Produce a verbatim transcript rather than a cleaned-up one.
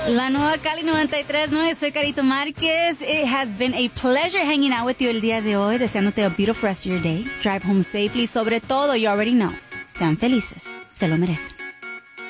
La Nueva Cali noventa y tres punto nueve, soy Carito Márquez. It has been a pleasure hanging out with you el día de hoy, deseándote a beautiful rest of your day. Drive home safely, sobre todo, you already know. Sean felices, se lo merecen.